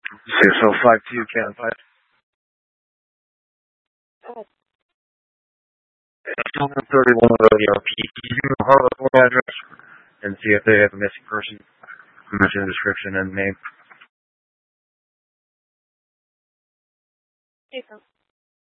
So 52 Cannon 5. Good. 31 Rodeo. Can you Harlow full address and see if they have a missing person? Mention the description and name. Jason.